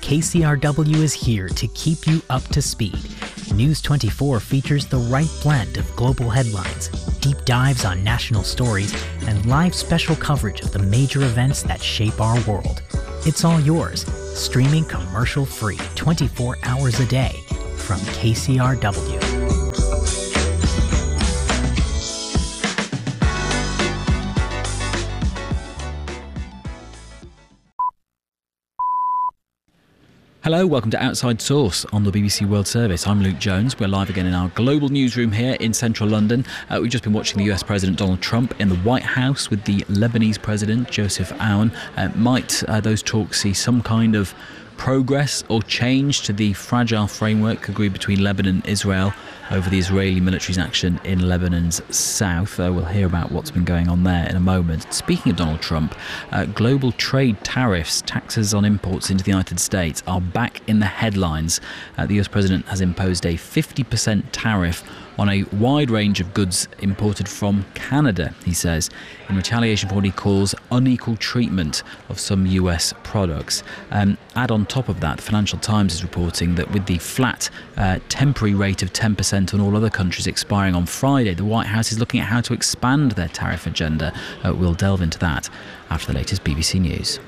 KCRW is here to keep you up to speed. News 24 features the right blend of global headlines, deep dives on national stories, and live special coverage of the major events that shape our world. It's all yours, streaming commercial-free 24 hours a day from KCRW. Hello, welcome to Outside Source on the BBC World Service. I'm Luke Jones. We're live again in our global newsroom here in central London. We've just been watching the US President Donald Trump in the White House with the Lebanese President Joseph Aoun. Might those talks see some kind of progress or change to the fragile framework agreed between Lebanon and Israel over the Israeli military's action in Lebanon's south? We'll hear about what's been going on there in a moment. Speaking of Donald Trump, global trade tariffs, taxes on imports into the United States, are back in the headlines. The US President has imposed a 50% tariff on a wide range of goods imported from Canada, he says, in retaliation for what he calls unequal treatment of some US products. Add on top of that, the Financial Times is reporting that with the flat temporary rate of 10% on all other countries expiring on Friday, the White House is looking at how to expand their tariff agenda. We'll delve into that after the latest BBC News.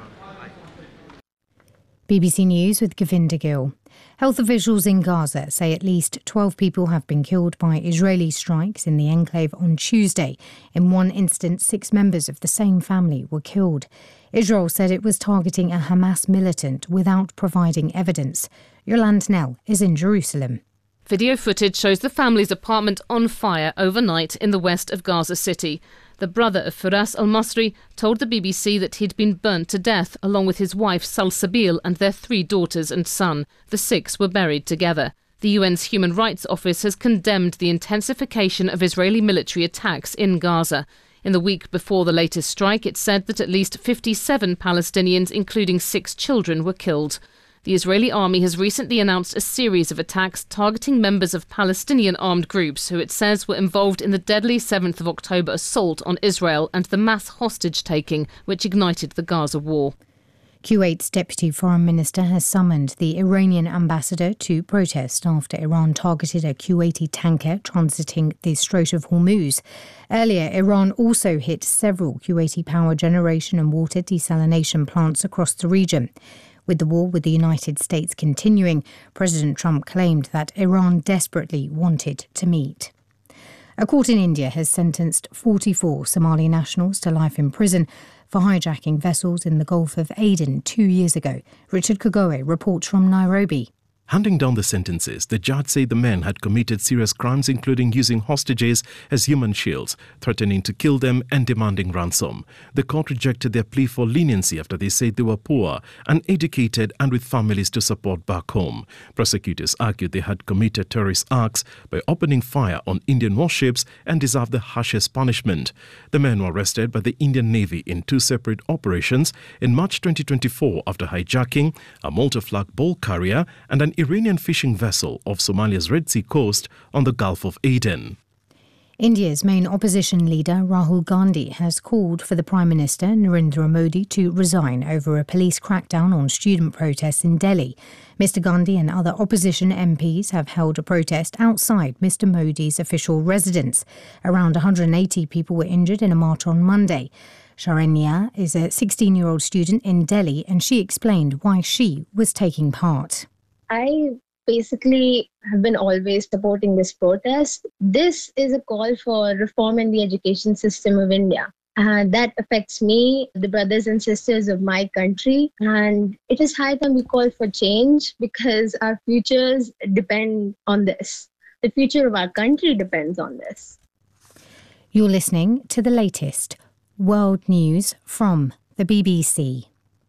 BBC News with Govinda Gill. Health officials in Gaza say at least 12 people have been killed by Israeli strikes in the enclave on Tuesday. In one instance, 6 members of the same family were killed. Israel said it was targeting a Hamas militant without providing evidence. Yolande Knell is in Jerusalem. Video footage shows the family's apartment on fire overnight in the west of Gaza City. The brother of Firas al-Masri told the BBC that he'd been burnt to death along with his wife Salsabil and their 3 daughters and son. The 6 were buried together. The UN's Human Rights Office has condemned the intensification of Israeli military attacks in Gaza. In the week before the latest strike, it said that at least 57 Palestinians, including 6 children, were killed. The Israeli army has recently announced a series of attacks targeting members of Palestinian armed groups who it says were involved in the deadly 7th of October assault on Israel and the mass hostage-taking which ignited the Gaza war. Kuwait's Deputy Foreign Minister has summoned the Iranian ambassador to protest after Iran targeted a Kuwaiti tanker transiting the Strait of Hormuz. Earlier, Iran also hit several Kuwaiti power generation and water desalination plants across the region. With the war with the United States continuing, President Trump claimed that Iran desperately wanted to meet. A court in India has sentenced 44 Somali nationals to life in prison for hijacking vessels in the Gulf of Aden 2 years ago. Richard Kagoe reports from Nairobi. Handing down the sentences, the judge said the men had committed serious crimes, including using hostages as human shields, threatening to kill them and demanding ransom. The court rejected their plea for leniency after they said they were poor, uneducated and with families to support back home. Prosecutors argued they had committed terrorist acts by opening fire on Indian warships and deserved the harshest punishment. The men were arrested by the Indian Navy in 2 separate operations in March 2024 after hijacking a Malta-flag bulk carrier and an Iranian fishing vessel off Somalia's Red Sea coast on the Gulf of Aden. India's main opposition leader Rahul Gandhi has called for the Prime Minister Narendra Modi to resign over a police crackdown on student protests in Delhi. Mr Gandhi and other opposition MPs have held a protest outside Mr Modi's official residence. Around 180 people were injured in a march on Monday. Sharanya is a 16-year-old student in Delhi and she explained why she was taking part. I basically have been always supporting this protest. This is a call for reform in the education system of India. That affects me, the brothers and sisters of my country. And it is high time we call for change because our futures depend on this. The future of our country depends on this. You're listening to the latest world news from the BBC.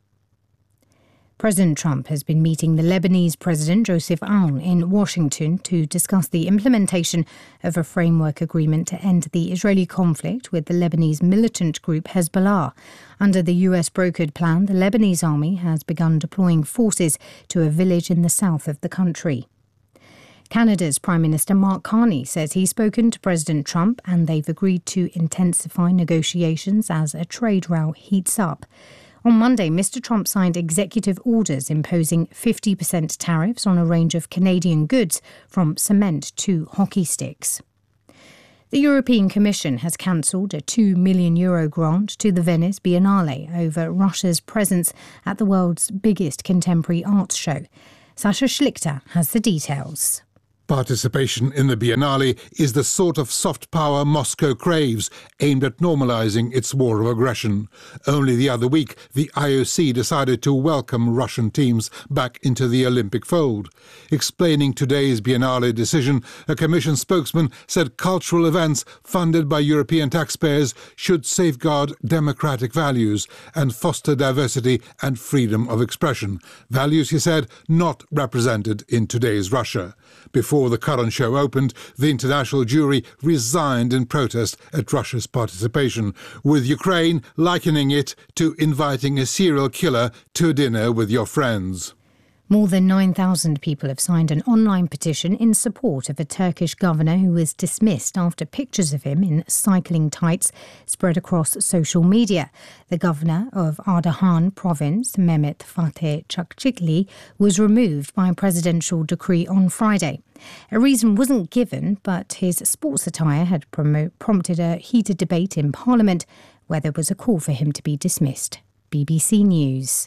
President Trump has been meeting the Lebanese President Joseph Aoun in Washington to discuss the implementation of a framework agreement to end the Israeli conflict with the Lebanese militant group Hezbollah. Under the US-brokered plan, the Lebanese army has begun deploying forces to a village in the south of the country. Canada's Prime Minister Mark Carney says he's spoken to President Trump and they've agreed to intensify negotiations as a trade row heats up. On Monday, Mr. Trump signed executive orders imposing 50% tariffs on a range of Canadian goods, from cement to hockey sticks. The European Commission has cancelled a €2 million grant to the Venice Biennale over Russia's presence at the world's biggest contemporary arts show. Sasha Schlichter has the details. Participation in the Biennale is the sort of soft power Moscow craves, aimed at normalizing its war of aggression. Only the other week, the IOC decided to welcome Russian teams back into the Olympic fold. Explaining today's Biennale decision, a Commission spokesman said cultural events funded by European taxpayers should safeguard democratic values and foster diversity and freedom of expression. Values, he said, not represented in today's Russia. Before the current show opened, the international jury resigned in protest at Russia's participation, with Ukraine likening it to inviting a serial killer to dinner with your friends. More than 9,000 people have signed an online petition in support of a Turkish governor who was dismissed after pictures of him in cycling tights spread across social media. The governor of Ardahan province, Mehmet Fatih Çakçıklı, was removed by a presidential decree on Friday. A reason wasn't given, but his sports attire had prompted a heated debate in Parliament, where there was a call for him to be dismissed. BBC News.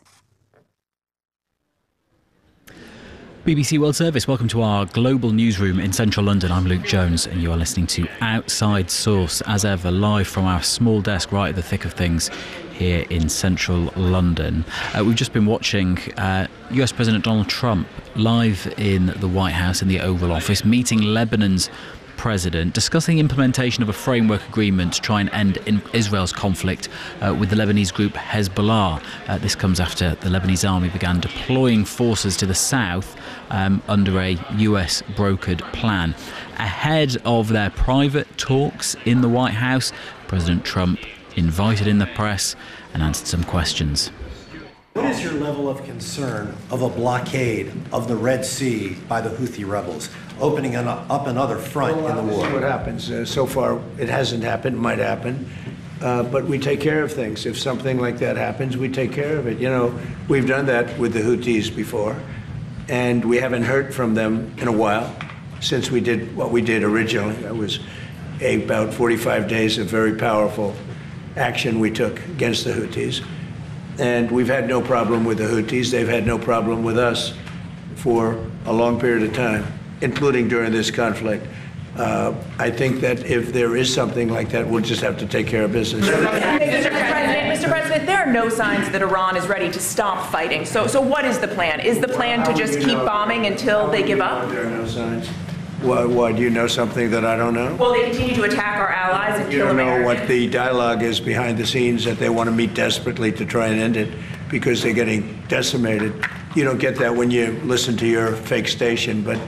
BBC World Service, welcome to our global newsroom in central London. I'm Luke Jones and you are listening to Outside Source, as ever, live from our small desk right at the thick of things here in central London. We've just been watching US President Donald Trump live in the White House in the Oval Office, meeting Lebanon's president, discussing implementation of a framework agreement to try and end Israel's conflict with the Lebanese group Hezbollah. This comes after the Lebanese army began deploying forces to the south under a US brokered plan. Ahead of their private talks in the White House, President Trump invited in the press and answered some questions. What is your level of concern of a blockade of the Red Sea by the Houthi rebels, opening up another front in the war? This is what happens. So far, it hasn't happened, might happen. But we take care of things. If something like that happens, we take care of it. You know, we've done that with the Houthis before, and we haven't heard from them in a while since we did what we did originally. That was about 45 days of very powerful action we took against the Houthis. And we've had no problem with the Houthis. They've had no problem with us for a long period of time, including during this conflict. I think that if there is something like that, we'll just have to take care of business. Mr. President, there are no signs that Iran is ready to stop fighting. So what is the plan? Is the plan to just keep bombing until they give up? There are no signs. Why, do you know something that I don't know? Well, they continue to attack our allies and kill Americans. You don't know what the dialogue is behind the scenes, that they want to meet desperately to try and end it because they're getting decimated. You don't get that when you listen to your fake station, but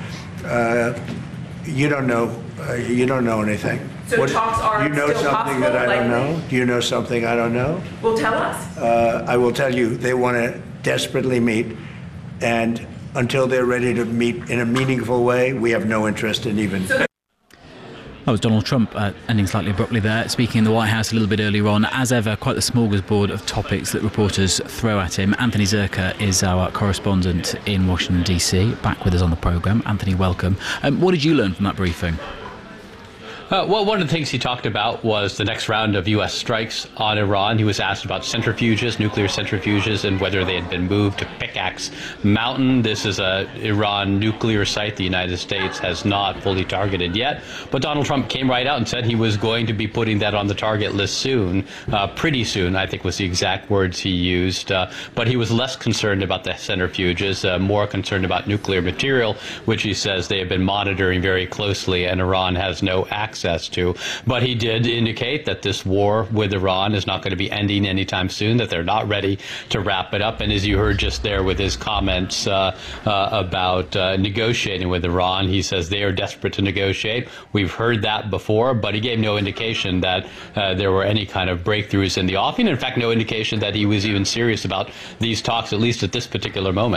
you don't know. You don't know anything. So talks are you know still something possible, that I don't know? Do you know something I don't know? Well, tell us. I will tell you. They want to desperately meet, and until they're ready to meet in a meaningful way, we have no interest in even. That was Donald Trump ending slightly abruptly there, speaking in the White House a little bit earlier on. As ever, quite the smorgasbord of topics that reporters throw at him. Anthony Zerka is our correspondent in Washington, D.C., back with us on the programme. Anthony, welcome. What did you learn from that briefing? Well, one of the things he talked about was the next round of U.S. strikes on Iran. He was asked about centrifuges, nuclear centrifuges, and whether they had been moved to Pickaxe Mountain. This is a Iran nuclear site the United States has not fully targeted yet. But Donald Trump came right out and said he was going to be putting that on the target list soon, pretty soon, I think was the exact words he used. But he was less concerned about the centrifuges, more concerned about nuclear material, which he says they have been monitoring very closely and Iran has no access to. But he did indicate that this war with Iran is not going to be ending anytime soon, that they're not ready to wrap it up. And as you heard just there with his comments about negotiating with Iran, he says they are desperate to negotiate. We've heard that before, but he gave no indication that there were any kind of breakthroughs in the offing. In fact, no indication that he was even serious about these talks, at least at this particular moment.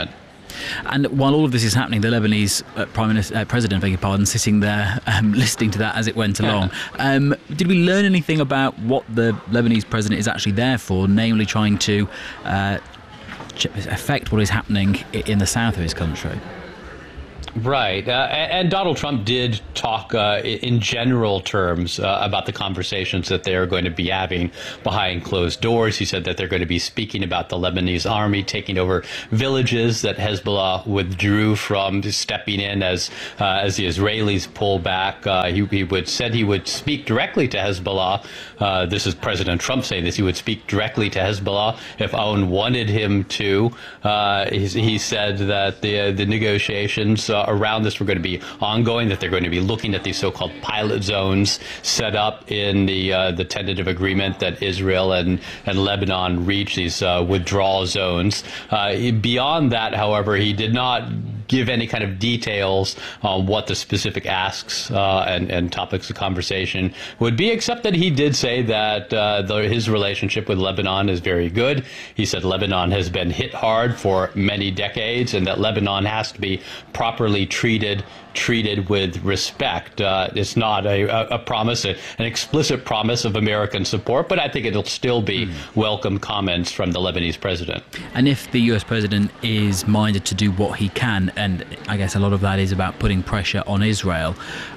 And while all of this is happening, the Lebanese president, beg your pardon, sitting there listening to that as it went along. Did we learn anything about what the Lebanese president is actually there for, namely trying to affect what is happening in the south of his country? Right. And Donald Trump did talk in general terms about the conversations that they're going to be having behind closed doors. He said that they're going to be speaking about the Lebanese army taking over villages that Hezbollah withdrew from, stepping in as the Israelis pull back. He said he would speak directly to Hezbollah. This is President Trump saying this. He would speak directly to Hezbollah if Aoun wanted him to. He said that the negotiations around this were going to be ongoing, that they're going to be looking at these so-called pilot zones set up in the tentative agreement that Israel and Lebanon reached, these withdrawal zones. Beyond that, however, he did not give any kind of details on what the specific asks and topics of conversation would be, except that he did say that his relationship with Lebanon is very good. He said Lebanon has been hit hard for many decades and that Lebanon has to be properly treated with respect. It's not a promise, an explicit promise of American support, but I think it'll still be welcome comments from the Lebanese president. And if the US president is minded to do what he can, and I guess a lot of that is about putting pressure on Israel,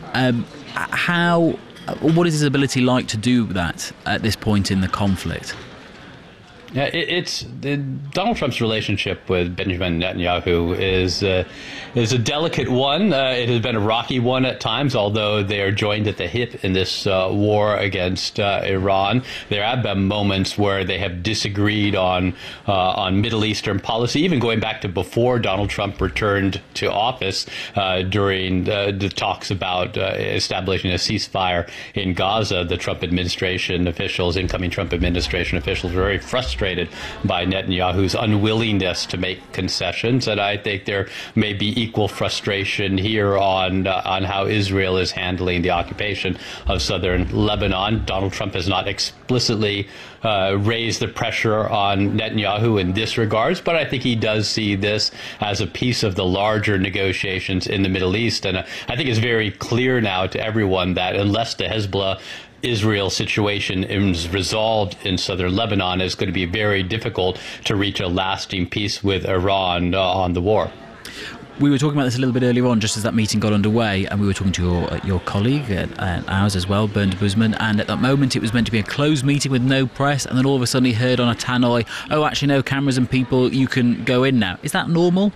what is his ability like to do that at this point in the conflict? Yeah, Donald Trump's relationship with Benjamin Netanyahu is a delicate one. It has been a rocky one at times, although they are joined at the hip in this war against Iran. There have been moments where they have disagreed on Middle Eastern policy, even going back to before Donald Trump returned to office during the talks about establishing a ceasefire in Gaza. The Trump administration officials, incoming Trump administration officials, were very frustrated by Netanyahu's unwillingness to make concessions, and I think there may be equal frustration here on how Israel is handling the occupation of southern Lebanon. Donald Trump has not explicitly raised the pressure on Netanyahu in this regards, but I think he does see this as a piece of the larger negotiations in the Middle East, and I think it's very clear now to everyone that unless the Hezbollah-Israel situation is resolved in southern Lebanon, it's going to be very difficult to reach a lasting peace with Iran on the war. We were talking about this a little bit earlier on, just as that meeting got underway, and we were talking to your colleague, ours as well, Bernd Busman, and at that moment it was meant to be a closed meeting with no press, and then all of a sudden he heard on a tannoy, oh, actually no, cameras and people, you can go in now. Is that normal?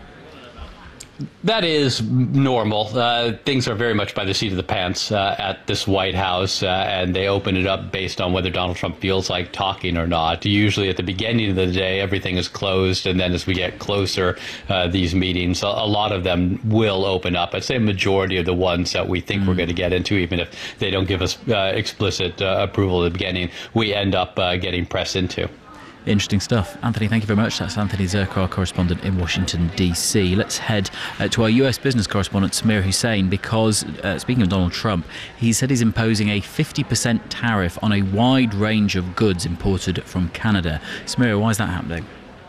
That is normal. Things are very much by the seat of the pants at this White House, and they open it up based on whether Donald Trump feels like talking or not. Usually at the beginning of the day, everything is closed, and then as we get closer, these meetings, a lot of them will open up. I'd say a majority of the ones that we think we're going to get into, even if they don't give us explicit approval at the beginning, we end up getting press into. Interesting stuff. Anthony, thank you very much. That's Anthony Zirko, our correspondent in Washington, D.C. Let's head to our US business correspondent, Samir Hussain, because, speaking of Donald Trump, he said he's imposing a 50% tariff on a wide range of goods imported from Canada. Samir, why is that happening?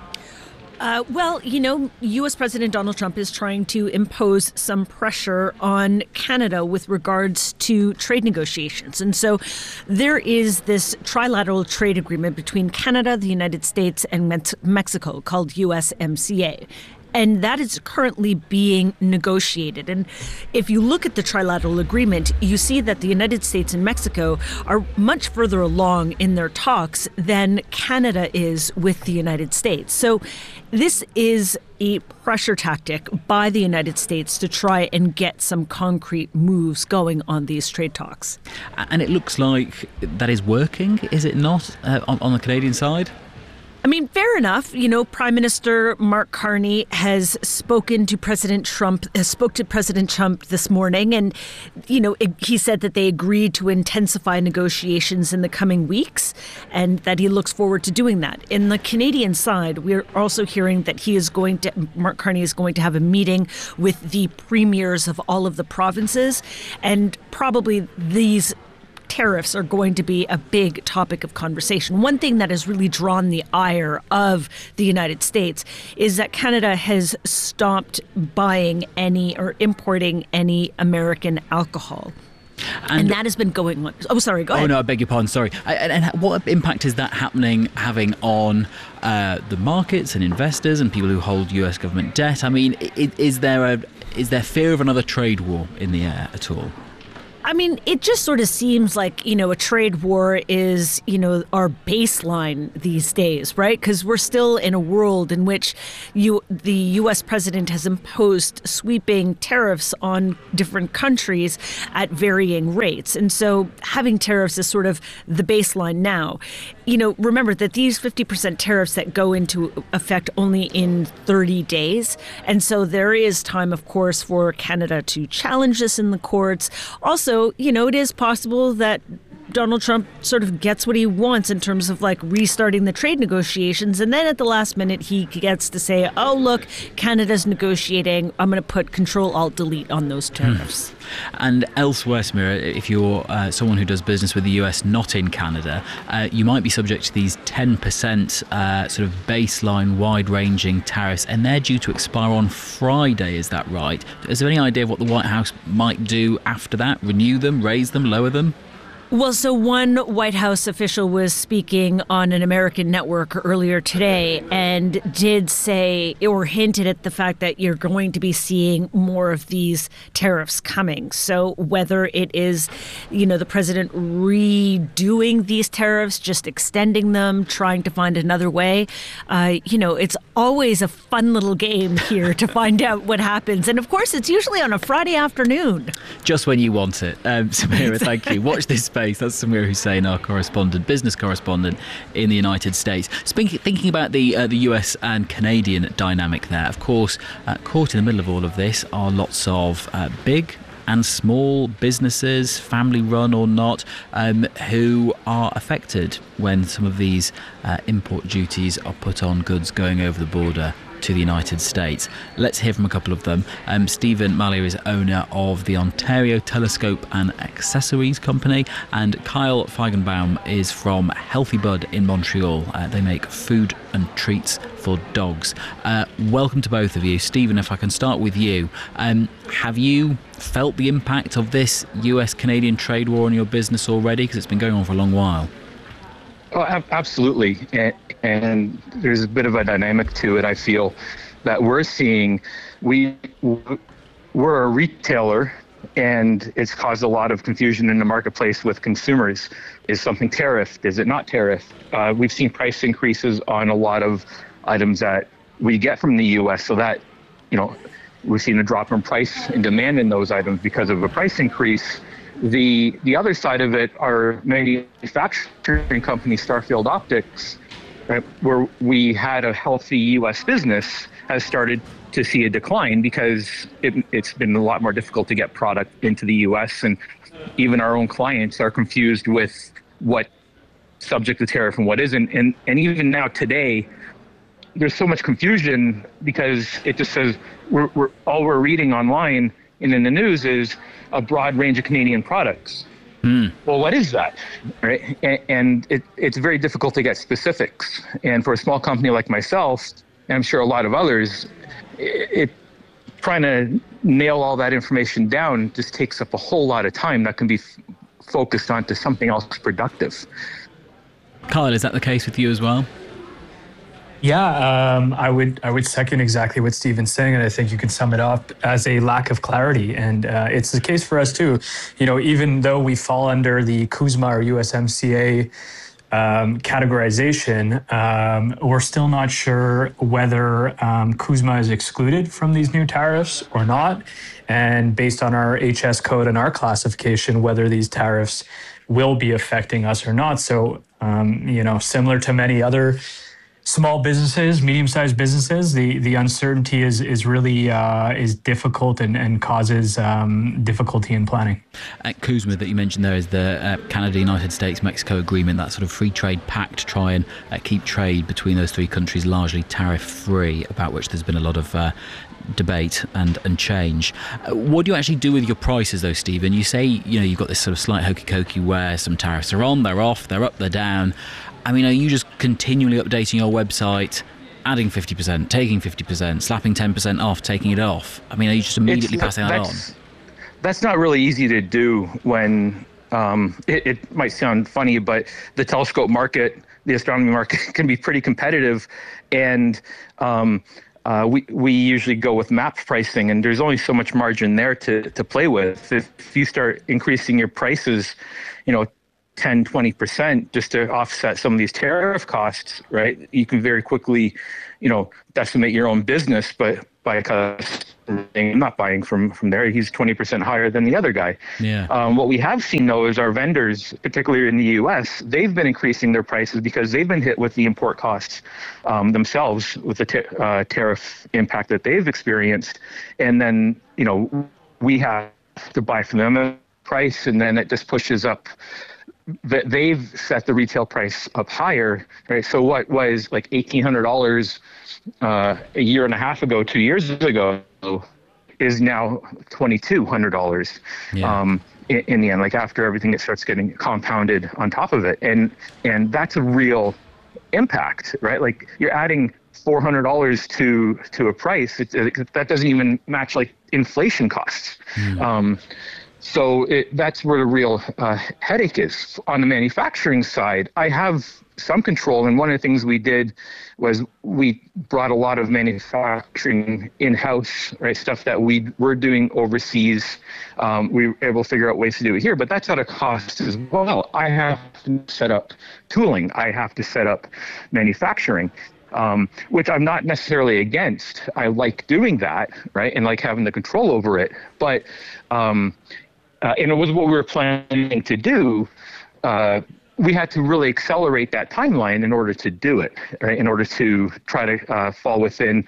Well, U.S. President Donald Trump is trying to impose some pressure on Canada with regards to trade negotiations. And so there is this trilateral trade agreement between Canada, the United States, and Mexico called USMCA. And that is currently being negotiated. And if you look at the trilateral agreement, you see that the United States and Mexico are much further along in their talks than Canada is with the United States. So this is a pressure tactic by the United States to try and get some concrete moves going on these trade talks. And it looks like that is working, is it not, on the Canadian side? I mean, fair enough. Prime Minister Mark Carney has spoke to President Trump this morning. And, he said that they agreed to intensify negotiations in the coming weeks and that he looks forward to doing that. In the Canadian side, we're also hearing that Mark Carney is going to have a meeting with the premiers of all of the provinces, and probably these tariffs are going to be a big topic of conversation. One thing that has really drawn the ire of the United States is that Canada has stopped buying any or importing any American alcohol. And that has been going on. Oh, sorry, go ahead. Oh, no, I beg your pardon, sorry. And what impact is that having on the markets and investors and people who hold US government debt? I mean, is there fear of another trade war in the air at all? I mean, it just sort of seems like, a trade war is, our baseline these days, right? Because we're still in a world in which the U.S. president has imposed sweeping tariffs on different countries at varying rates. And so having tariffs is sort of the baseline now. Remember that these 50% tariffs that go into effect only in 30 days. And so there is time, of course, for Canada to challenge this in the courts. Also, it is possible that Donald Trump sort of gets what he wants in terms of restarting the trade negotiations. And then at the last minute, he gets to say, oh, look, Canada's negotiating. I'm going to put Control-Alt-Delete on those tariffs. And elsewhere, Samira, if you're someone who does business with the US, not in Canada, you might be subject to these 10% sort of baseline wide-ranging tariffs, and they're due to expire on Friday, is that right? Is there any idea of what the White House might do after that? Renew them, raise them, lower them? Well, so one White House official was speaking on an American network earlier today and did say or hinted at the fact that you're going to be seeing more of these tariffs coming. So whether it is, the president redoing these tariffs, just extending them, trying to find another way, it's always a fun little game here to find out what happens. And of course, it's usually on a Friday afternoon. Just when you want it. Samira, thank you. Watch this space. That's Samira Hussain, our business correspondent in the United States. Thinking about the US and Canadian dynamic there, of course, caught in the middle of all of this are lots of big and small businesses, family run or not, who are affected when some of these import duties are put on goods going over the border to the United States. Let's hear from a couple of them. Stephen Mallier is owner of the Ontario Telescope and Accessories Company, and Kyle Feigenbaum is from Healthy Bud in Montreal. They make food and treats for dogs. Welcome to both of you. Stephen, if I can start with you. Have you felt the impact of this US-Canadian trade war on your business already? Because it's been going on for a long while. Oh, absolutely. And there's a bit of a dynamic to it, I feel, that we're seeing. We're a retailer, and it's caused a lot of confusion in the marketplace with consumers. Is something tariffed? Is it not tariffed? We've seen price increases on a lot of items that we get from the U.S., so that, we've seen a drop in price and demand in those items because of a price increase. The other side of it, our manufacturing company, Starfield Optics, where we had a healthy U.S. business, has started to see a decline because it's been a lot more difficult to get product into the U.S. And even our own clients are confused with what subject to tariff and what isn't. And even now today, there's so much confusion because it just says all we're reading online and in the news is a broad range of Canadian products. Well, what is that? Right? And it's very difficult to get specifics. And for a small company like myself, and I'm sure a lot of others, trying to nail all that information down just takes up a whole lot of time that can be focused onto something else productive. Kyle, is that the case with you as well? Yeah, I would second exactly what Stephen's saying, and I think you can sum it up as a lack of clarity. And it's the case for us too. Even though we fall under the CUSMA or USMCA categorization, we're still not sure whether CUSMA is excluded from these new tariffs or not. And based on our HS code and our classification, whether these tariffs will be affecting us or not. So, similar to many other small businesses, medium-sized businesses, the uncertainty is really is difficult and causes difficulty in planning. CUSMA that you mentioned there is the Canada, United States, Mexico agreement, that sort of free trade pact to try and keep trade between those three countries largely tariff-free, about which there's been a lot of debate and change. What do you actually do with your prices though, Stephen? You say, you've got this sort of slight hokey-cokey where some tariffs are on, they're off, they're up, they're down. I mean, are you just continually updating your website, adding 50%, taking 50%, slapping 10% off, taking it off? I mean, are you just immediately passing that on? That's not really easy to do when it might sound funny, but the telescope market, the astronomy market can be pretty competitive, and we usually go with map pricing, and there's only so much margin there to play with. If you start increasing your prices, 10-20% just to offset some of these tariff costs, right? You can very quickly, decimate your own business, but by not buying from there, he's 20% higher than the other guy. Yeah. What we have seen though is our vendors, particularly in the U.S., they've been increasing their prices because they've been hit with the import costs themselves with the tariff impact that they've experienced, and then we have to buy from them a price, and then it just pushes up. They've set the retail price up higher, right? So what was like $1,800 a year and a half ago, 2 years ago, is now $2,200 in the end. Like after everything, it starts getting compounded on top of it, and that's a real impact, right? Like you're adding $400 to a price that doesn't even match like inflation costs. So that's where the real headache is. On the manufacturing side, I have some control, and one of the things we did was we brought a lot of manufacturing in-house, right? Stuff that we were doing overseas. We were able to figure out ways to do it here, but that's at a cost as well. I have to set up tooling. I have to set up manufacturing. Which I'm not necessarily against. I like doing that, right? And like having the control over it. But, and it was what we were planning to do. We had to really accelerate that timeline in order to do it, right? In order to try to fall within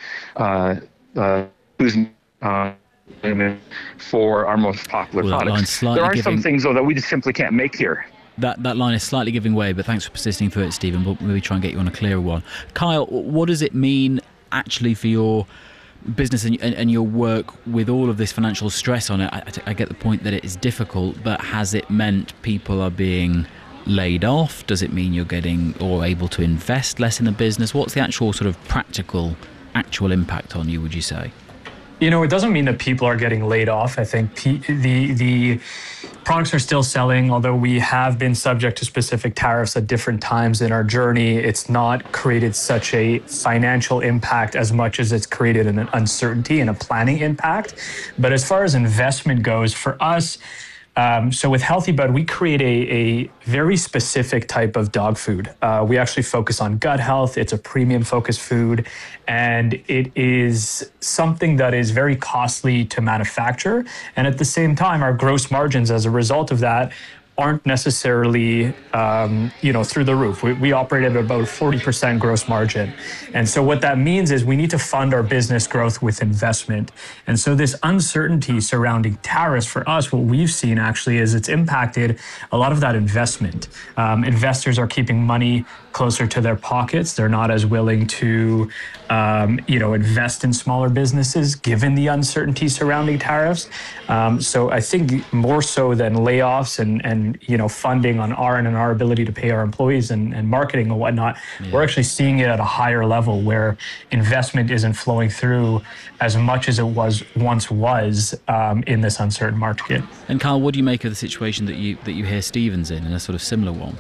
for our most popular products. There are some things, though, that we just simply can't make here. That line is slightly giving way, but thanks for persisting through it, Stephen. We'll maybe try and get you on a clearer one. Kyle, what does it mean actually for your business and your work with all of this financial stress on it? I get the point that it is difficult, but has it meant people are being laid off? Does it mean you're getting or able to invest less in the business? What's the actual sort of practical, actual impact on you, would you say? It doesn't mean that people are getting laid off. I think the products are still selling, although we have been subject to specific tariffs at different times in our journey. It's not created such a financial impact as much as it's created an uncertainty and a planning impact. But as far as investment goes, for us, so with Healthy Bud, we create a very specific type of dog food. We actually focus on gut health. It's a premium focused food, and it is something that is very costly to manufacture. And at the same time, our gross margins as a result of that aren't necessarily, through the roof. We operate at about 40% gross margin. And so what that means is we need to fund our business growth with investment. And so this uncertainty surrounding tariffs for us, what we've seen actually is it's impacted a lot of that investment. Investors are keeping money closer to their pockets. They're not as willing to, invest in smaller businesses given the uncertainty surrounding tariffs. So I think more so than layoffs and funding on our end and our ability to pay our employees and marketing and whatnot, we're actually seeing it at a higher level where investment isn't flowing through as much as it once was in this uncertain market. And Kyle, what do you make of the situation that you hear Stephen's in a sort of similar one?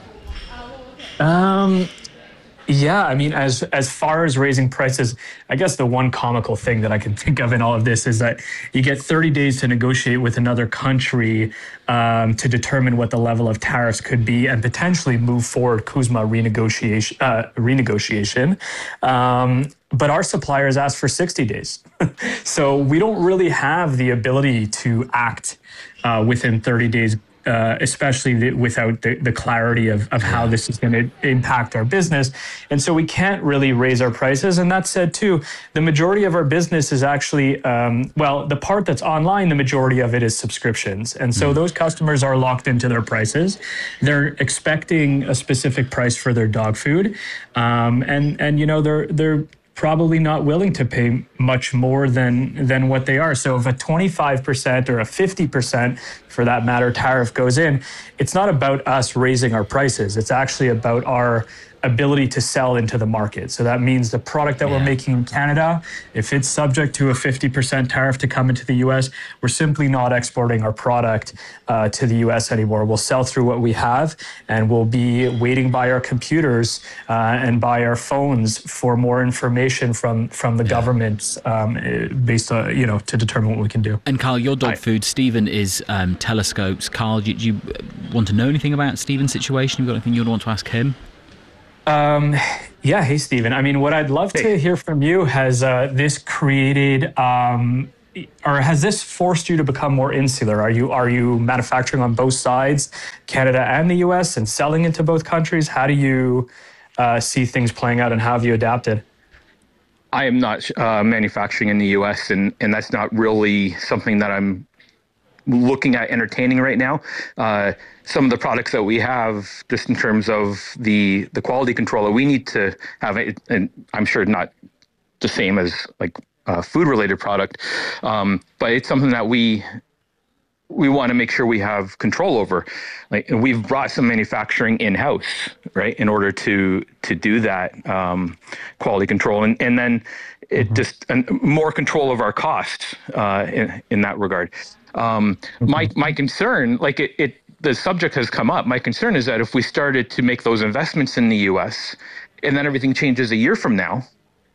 Yeah, I mean, as far as raising prices, I guess the one comical thing that I can think of in all of this is that you get 30 days to negotiate with another country to determine what the level of tariffs could be and potentially move forward CUSMA renegotiation. But our suppliers asked for 60 days. So we don't really have the ability to act within 30 days especially without the clarity of how this is going to impact our business. And so we can't really raise our prices. And that said, too, the majority of our business is actually, the part that's online, the majority of it is subscriptions. And so those customers are locked into their prices. They're expecting a specific price for their dog food. And you know, they're probably not willing to pay much more than what they are. So if a 25% or a 50%, for that matter, tariff goes in, it's not about us raising our prices. It's actually about our ability to sell into the market. So that means the product that we're making in Canada, if it's subject to a 50% tariff to come into the US, we're simply not exporting our product to the US anymore. We'll sell through what we have, and we'll be waiting by our computers and by our phones for more information from the government based on, you know, to determine what we can do. And Carl, your dog food, Stephen is Telescopes. Carl, do you want to know anything about Stephen's situation? You got anything you'd want to ask him? Hey, Stephen. I mean, what I'd love to hear from you, has this created, or has this forced you to become more insular? Are you manufacturing on both sides, Canada and the US, and selling into both countries? How do you see things playing out, and how have you adapted? I am not manufacturing in the US, and that's not really something that I'm looking at entertaining right now. Some of the products that we have, just in terms of the quality control that we need to have, and I'm sure not the same as like a food related product, but it's something that we want to make sure we have control over. Like, and we've brought some manufacturing in-house, right, in order to do that quality control, and then it just more control of our costs in that regard. My concern, like the subject has come up. My concern is that if we started to make those investments in the U.S. and then everything changes a year from now,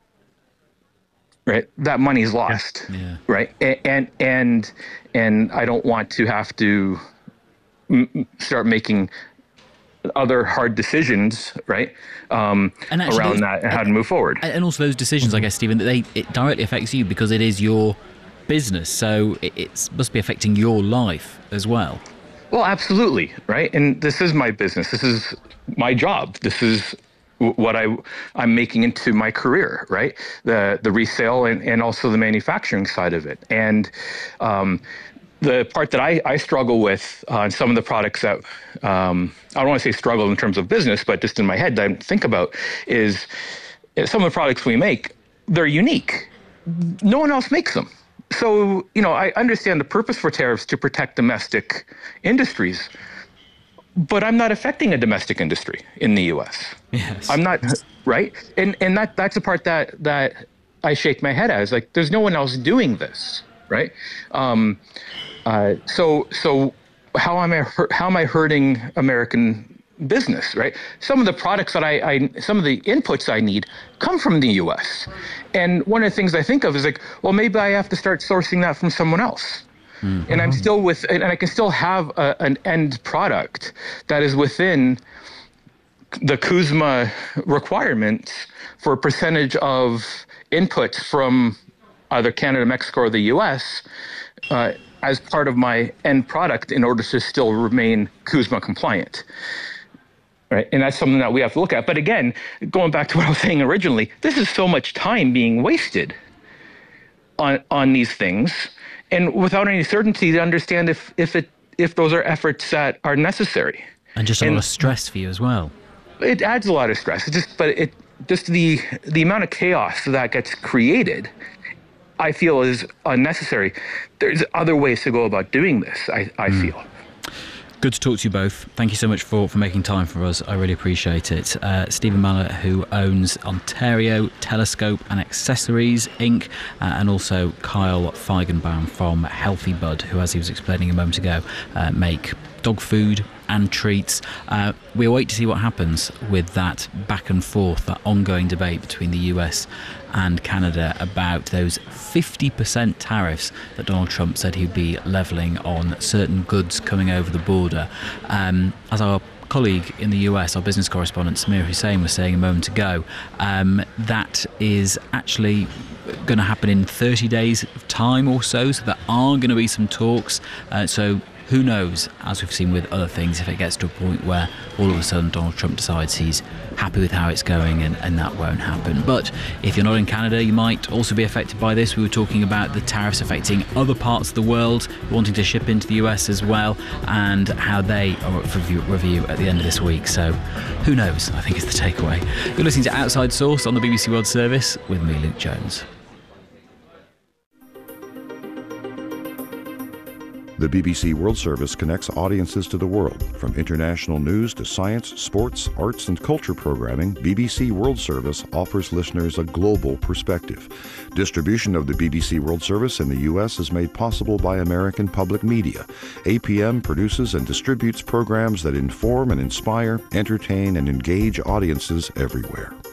right, that money's lost, right? And I don't want to have to start making other hard decisions, right, around that and how to move forward. And also those decisions, I guess, Stephen, that it directly affects you because it is your business, so it must be affecting your life as well. Well, absolutely, right? And this is my business. This is my job. This is what I'm making into my career, right? The resale and also the manufacturing side of it. And the part that I struggle with on some of the products that, I don't want to say struggle in terms of business, but just in my head that I think about is some of the products we make, they're unique. No one else makes them. So, you know, I understand the purpose for tariffs to protect domestic industries, but I'm not affecting a domestic industry in the U.S. Yes. I'm not, right? And that's the part that I shake my head at. Is like, there's no one else doing this, right? So how am I hurting American business, right? Some of the products that some of the inputs I need come from the U.S. And one of the things I think of is like, well, maybe I have to start sourcing that from someone else. Mm-hmm. And I'm still and I can still have an end product that is within the CUSMA requirements for a percentage of inputs from either Canada, Mexico, or the U.S. As part of my end product in order to still remain CUSMA compliant. Right, and that's something that we have to look at. But again, going back to what I was saying originally, this is so much time being wasted on these things, and without any certainty to understand if those are efforts that are necessary. And just a lot of stress for you as well. It adds a lot of stress. It just the amount of chaos that gets created, I feel, is unnecessary. There's other ways to go about doing this, I feel. Good to talk to you both. Thank you so much for making time for us. I really appreciate it. Stephen Mallett, who owns Ontario Telescope and Accessories Inc., and also Kyle Feigenbaum from Healthy Bud, who, as he was explaining a moment ago, make dog food and treats. We'll wait to see what happens with that back and forth, that ongoing debate between the US and Canada about those 50% tariffs that Donald Trump said he'd be levelling on certain goods coming over the border. As our colleague in the US, our business correspondent Samir Hussain was saying a moment ago, that is actually going to happen in 30 days of time or so there are going to be some talks. So who knows, as we've seen with other things, if it gets to a point where all of a sudden Donald Trump decides he's happy with how it's going and that won't happen. But if you're not in Canada, you might also be affected by this. We were talking about the tariffs affecting other parts of the world wanting to ship into the US as well, and how they are up for review at the end of this week. So who knows, I think is the takeaway. You're listening to Outside Source on the BBC World Service with me, Luke Jones. The BBC World Service connects audiences to the world. From international news to science, sports, arts and culture programming, BBC World Service offers listeners a global perspective. Distribution of the BBC World Service in the U.S. is made possible by American Public Media. APM produces and distributes programs that inform and inspire, entertain and engage audiences everywhere.